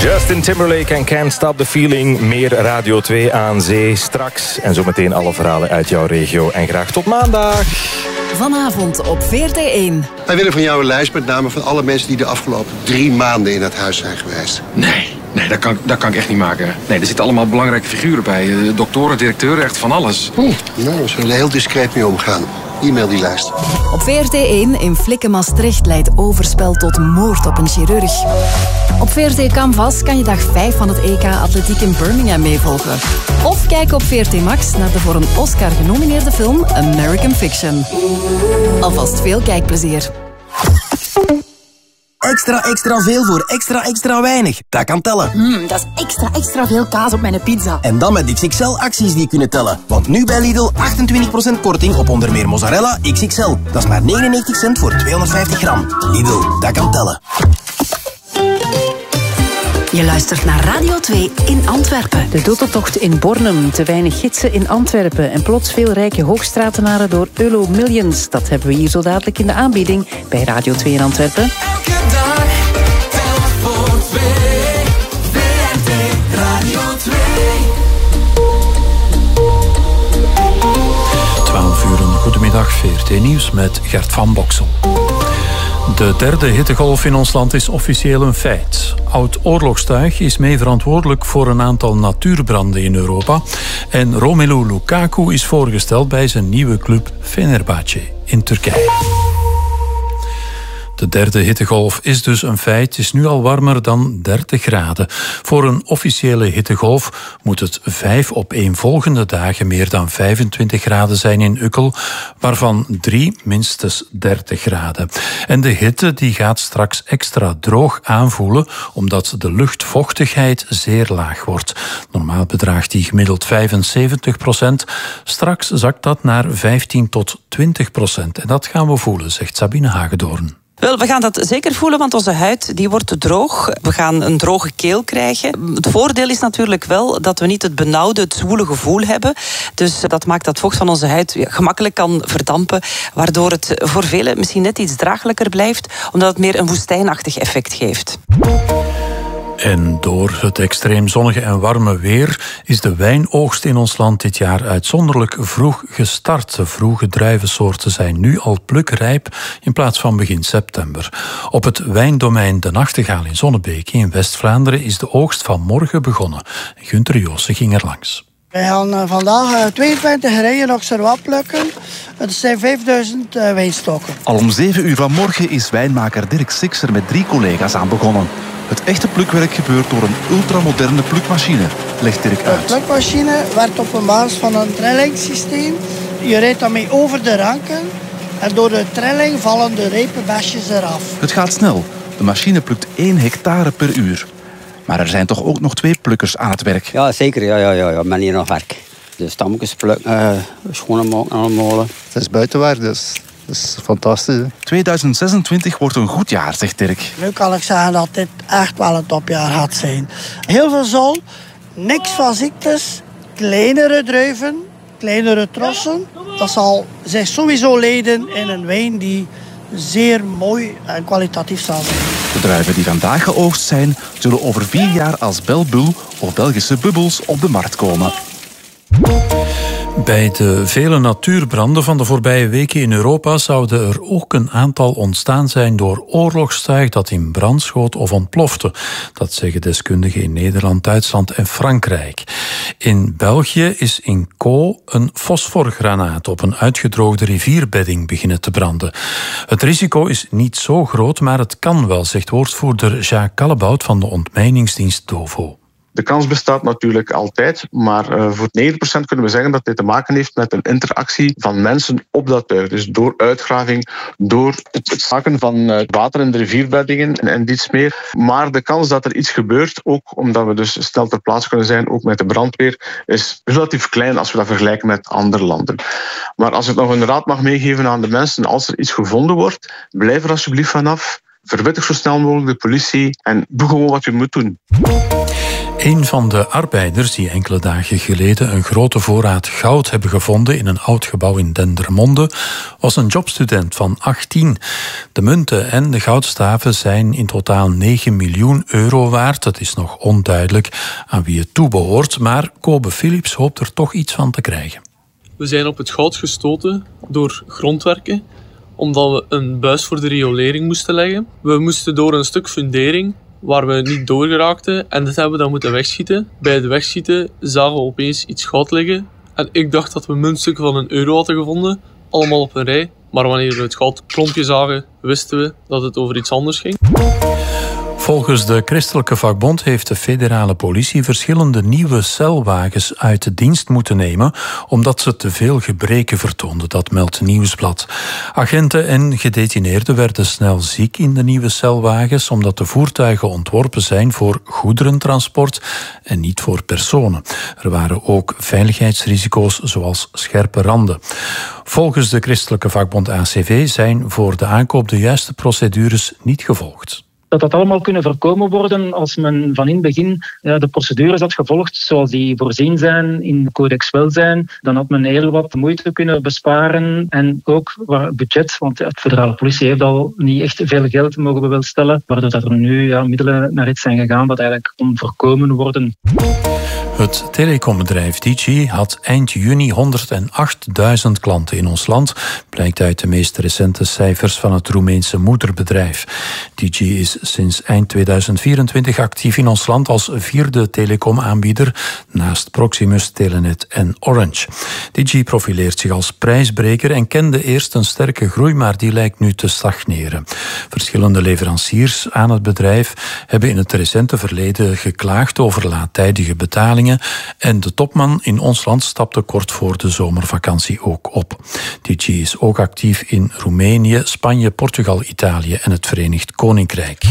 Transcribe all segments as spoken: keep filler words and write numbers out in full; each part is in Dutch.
Justin Timberlake en Can't Stop the Feeling. Meer Radio twee aan zee straks. En zometeen alle verhalen uit jouw regio. En graag tot maandag. Vanavond op V R T één. Wij willen van jou een lijst met namen van alle mensen die de afgelopen drie maanden in het huis zijn geweest. Nee, nee dat, kan, dat kan ik echt niet maken. Nee, er zitten allemaal belangrijke figuren bij. Doktoren, directeuren, echt van alles. Hm, nou, we zullen er heel discreet mee omgaan. E-mail die lijst. Op V R T één in Flikken Maastricht leidt overspel tot moord op een chirurg. Op V R T Canvas kan je dag vijf van het E K Atletiek in Birmingham meevolgen. Of kijk op V R T Max naar de voor een Oscar genomineerde film American Fiction. Alvast veel kijkplezier. Extra, extra veel voor extra, extra weinig. Dat kan tellen. Mm, dat is extra, extra veel kaas op mijn pizza. En dan met X X L-acties die kunnen tellen. Want nu bij Lidl achtentwintig procent korting op onder meer mozzarella X X L. Dat is maar negenennegentig cent voor tweehonderdvijftig gram. Lidl, dat kan tellen. Je luistert naar Radio twee in Antwerpen. De dodentocht in Bornem, te weinig gidsen in Antwerpen en plots veel rijke hoogstratenaren door Euro Millions. Dat hebben we hier zo dadelijk in de aanbieding bij Radio twee in Antwerpen. Elke dag, telk voor twee, V R T Radio twee. twaalf uur, een goedemiddag, V R T Nieuws met Gert van Boksel. De derde hittegolf in ons land is officieel een feit. Oud-oorlogstuig is mee verantwoordelijk voor een aantal natuurbranden in Europa. En Romelu Lukaku is voorgesteld bij zijn nieuwe club Fenerbahce in Turkije. De derde hittegolf is dus een feit. Het is nu al warmer dan dertig graden. Voor een officiële hittegolf moet het vijf opeenvolgende dagen meer dan vijfentwintig graden zijn in Ukkel, waarvan drie minstens dertig graden. En de hitte die gaat straks extra droog aanvoelen, omdat de luchtvochtigheid zeer laag wordt. Normaal bedraagt die gemiddeld vijfenzeventig procent. Straks zakt dat naar vijftien tot twintig procent. En dat gaan we voelen, zegt Sabine Hagedoorn. Wel, we gaan dat zeker voelen, want onze huid die wordt droog. We gaan een droge keel krijgen. Het voordeel is natuurlijk wel dat we niet het benauwde, het zwoele gevoel hebben. Dus dat maakt dat vocht van onze huid gemakkelijk kan verdampen, waardoor het voor velen misschien net iets draaglijker blijft, omdat het meer een woestijnachtig effect geeft. En door het extreem zonnige en warme weer is de wijnoogst in ons land dit jaar uitzonderlijk vroeg gestart. De vroege druivensoorten zijn nu al plukrijp in plaats van begin september. Op het wijndomein De Nachtegaal in Zonnebeek in West-Vlaanderen is de oogst vanmorgen begonnen. Gunther Joosse ging er langs. Wij gaan vandaag tweeëntwintig rijen nog servat plukken. Het zijn vijfduizend wijnstokken. Al om zeven uur vanmorgen is wijnmaker Dirk Sixer met drie collega's aan begonnen. Het echte plukwerk gebeurt door een ultramoderne plukmachine, legt Dirk uit. De plukmachine werkt op een basis van een trillingssysteem. Je rijdt daarmee over de ranken en door de trilling vallen de rijpenbesjes eraf. Het gaat snel. De machine plukt één hectare per uur. Maar er zijn toch ook nog twee plukkers aan het werk. Ja, zeker. Ja, ja, ja, ja. Ik ben hier nog werk. De stammetjes plukken, uh, schoenen maken aan de molen. Het is buitenwerk, dus dat is fantastisch. Hè? tweeduizend zesentwintig wordt een goed jaar, zegt Dirk. Nu kan ik zeggen dat dit echt wel een topjaar gaat zijn. Heel veel zon, niks van ziektes, kleinere druiven, kleinere trossen. Dat zal zich sowieso leiden in een wijn die zeer mooi en kwalitatief zal zijn. De druiven die vandaag geoogst zijn, zullen over vier jaar als Belbul of Belgische bubbels op de markt komen. Bij de vele natuurbranden van de voorbije weken in Europa zouden er ook een aantal ontstaan zijn door oorlogstuig dat in brand schoot of ontplofte. Dat zeggen deskundigen in Nederland, Duitsland en Frankrijk. In België is in Caux een fosforgranaat op een uitgedroogde rivierbedding beginnen te branden. Het risico is niet zo groot, maar het kan wel, zegt woordvoerder Jacques Callebout van de ontmijningsdienst DOVO. De kans bestaat natuurlijk altijd, maar uh, voor negentig procent kunnen we zeggen dat dit te maken heeft met een interactie van mensen op dat tuig. Dus door uitgraving, door het, het zakken van uh, water in de rivierbeddingen en, en iets meer. Maar de kans dat er iets gebeurt, ook omdat we dus snel ter plaatse kunnen zijn, ook met de brandweer, is relatief klein als we dat vergelijken met andere landen. Maar als ik nog een raad mag meegeven aan de mensen, als er iets gevonden wordt, blijf er alsjeblieft vanaf. Verwittig zo snel mogelijk de politie en doe gewoon wat je moet doen. Een van de arbeiders die enkele dagen geleden een grote voorraad goud hebben gevonden in een oud gebouw in Dendermonde was een jobstudent van achttien. De munten en de goudstaven zijn in totaal negen miljoen euro waard. Het is nog onduidelijk aan wie het toebehoort, maar Kobe Philips hoopt er toch iets van te krijgen. We zijn op het goud gestoten door grondwerken, omdat we een buis voor de riolering moesten leggen. We moesten door een stuk fundering waar we niet doorgeraakten en dat hebben we dan moeten wegschieten. Bij het wegschieten zagen we opeens iets goud liggen en ik dacht dat we muntstukken van een euro hadden gevonden, allemaal op een rij. Maar wanneer we het goudklompje zagen, wisten we dat het over iets anders ging. Volgens de Christelijke Vakbond heeft de federale politie verschillende nieuwe celwagens uit de dienst moeten nemen omdat ze te veel gebreken vertoonden, dat meldt Nieuwsblad. Agenten en gedetineerden werden snel ziek in de nieuwe celwagens omdat de voertuigen ontworpen zijn voor goederentransport en niet voor personen. Er waren ook veiligheidsrisico's zoals scherpe randen. Volgens de Christelijke Vakbond A C V zijn voor de aankoop de juiste procedures niet gevolgd. Dat dat allemaal kunnen voorkomen worden als men van in het begin ja, de procedures had gevolgd zoals die voorzien zijn in Codex Welzijn. Dan had men heel wat moeite kunnen besparen en ook budget, want de federale politie heeft al niet echt veel geld, mogen we wel stellen, waardoor dat er nu ja, middelen naar iets zijn gegaan dat eigenlijk kon voorkomen worden. Het telecombedrijf Digi had eind juni honderdachtduizend klanten in ons land, blijkt uit de meest recente cijfers van het Roemeense moederbedrijf. Digi is sinds eind tweeduizend vierentwintig actief in ons land als vierde telecomaanbieder naast Proximus, Telenet en Orange. Digi profileert zich als prijsbreker en kende eerst een sterke groei, maar die lijkt nu te stagneren. Verschillende leveranciers aan het bedrijf hebben in het recente verleden geklaagd over laattijdige betalingen en de topman in ons land stapte kort voor de zomervakantie ook op. Digi is ook actief in Roemenië, Spanje, Portugal, Italië en het Verenigd Koninkrijk.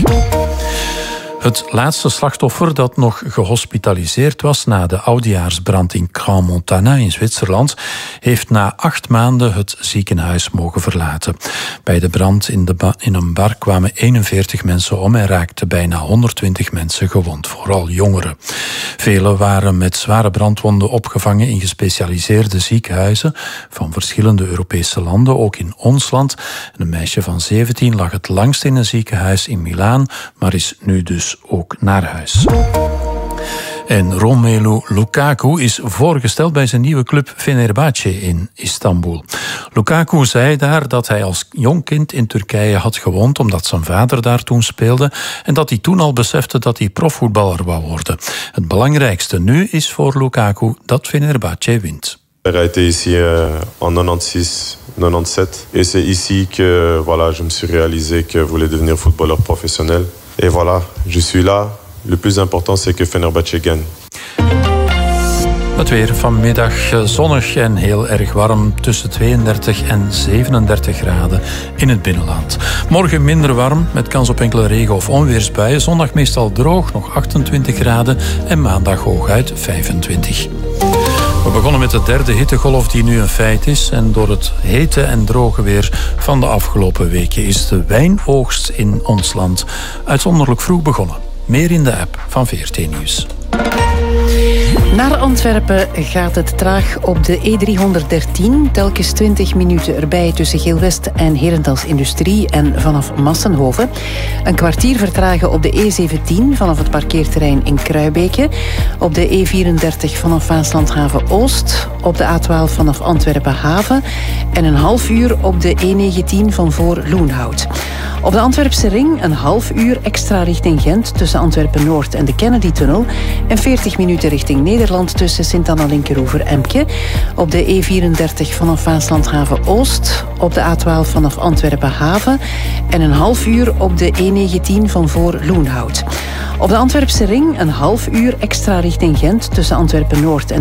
Het laatste slachtoffer dat nog gehospitaliseerd was na de oudejaarsbrand in Crans-Montana in Zwitserland, heeft na acht maanden het ziekenhuis mogen verlaten. Bij de brand in, de ba- in een bar kwamen eenenveertig mensen om en raakten bijna honderdtwintig mensen gewond, vooral jongeren. Velen waren met zware brandwonden opgevangen in gespecialiseerde ziekenhuizen van verschillende Europese landen, ook in ons land. Een meisje van zeventien lag het langst in een ziekenhuis in Milaan, maar is nu dus ook naar huis. En Romelu Lukaku is voorgesteld bij zijn nieuwe club Fenerbahce in Istanbul. Lukaku zei daar dat hij als jong kind in Turkije had gewoond omdat zijn vader daar toen speelde en dat hij toen al besefte dat hij profvoetballer wou worden. Het belangrijkste nu is voor Lukaku dat Fenerbahce wint. Il a été ici euh, en negenenzestig, negenenzeventig et c'est ici que voilà, je me suis réalisé que je voulais devenir footballeur professionnel. Et voilà, je suis là. Le plus important c'est que Fenerbahce gagne. Het weer vanmiddag zonnig en heel erg warm, tussen tweeëndertig en zevenendertig graden in het binnenland. Morgen minder warm, met kans op enkele regen- of onweersbuien. Zondag meestal droog, nog achtentwintig graden en maandag hooguit vijfentwintig. We begonnen met de derde hittegolf die nu een feit is. En door het hete en droge weer van de afgelopen weken is de wijnoogst in ons land uitzonderlijk vroeg begonnen. Meer in de app van V R T Nieuws. Naar Antwerpen gaat het traag op de E driehonderddertien. Telkens twintig minuten erbij tussen Geel-West en Herentals Industrie en vanaf Massenhoven. Een kwartier vertragen op de E zeventien vanaf het parkeerterrein in Kruibeke. Op de E vierendertig vanaf Waaslandhaven Oost. Op de A twaalf vanaf Antwerpen Haven. En een half uur op de E negentien van voor Loenhout. Op de Antwerpse ring een half uur extra richting Gent tussen Antwerpen Noord en de Kennedy-tunnel. En veertig minuten richting Nederland tussen Sint-Anna-Linkeroever-Emke. Op de E vierendertig vanaf Waaslandhaven Oost. Op de A twaalf vanaf Antwerpen Haven. En een half uur op de E negentien van voor Loenhout. Op de Antwerpse ring een half uur extra richting Gent tussen Antwerpen Noord en